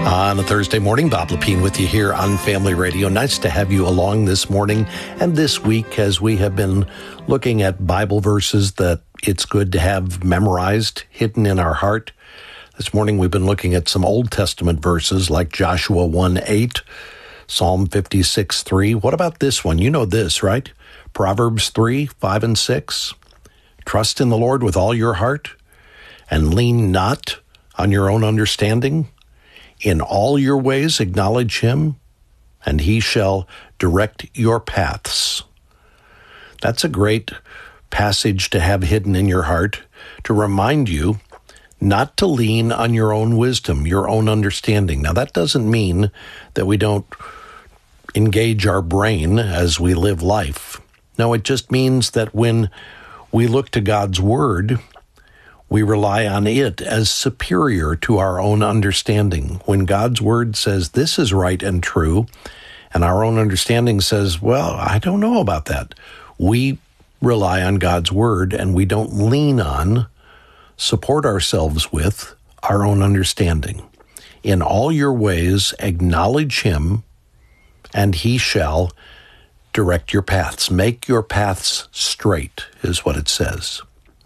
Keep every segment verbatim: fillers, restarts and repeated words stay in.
On a Thursday morning, Bob Lepine with you here on Family Radio. Nice to have you along this morning and this week as we have been looking at Bible verses that it's good to have memorized, hidden in our heart. This morning we've been looking at some Old Testament verses like Joshua one eight, Psalm fifty-six three. What about this one? You know this, right? Proverbs three five and six. Trust in the Lord with all your heart and lean not on your own understanding. In all your ways acknowledge him, and he shall direct your paths. That's a great passage to have hidden in your heart, to remind you not to lean on your own wisdom, your own understanding. Now, that doesn't mean that we don't engage our brain as we live life. No, it just means that when we look to God's Word, we rely on it as superior to our own understanding. When God's Word says this is right and true, and our own understanding says, well, I don't know about that, we rely on God's Word and we don't lean on, support ourselves with our own understanding. In all your ways, acknowledge him, and he shall direct your paths. Make your paths straight, is what it says.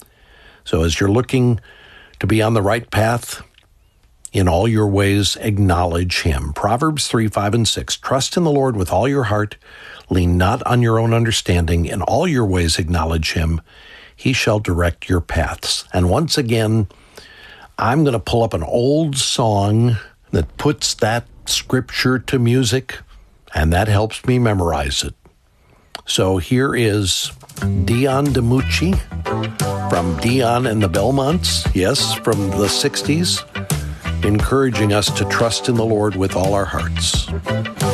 So as you're looking to be on the right path, in all your ways, acknowledge him. Proverbs three five and six. Trust in the Lord with all your heart. Lean not on your own understanding. In all your ways, acknowledge him. He shall direct your paths. And once again, I'm going to pull up an old song that puts that scripture to music, and that helps me memorize it. So here is Dion DiMucci from Dion and the Belmonts, yes, from the sixties, encouraging us to trust in the Lord with all our hearts.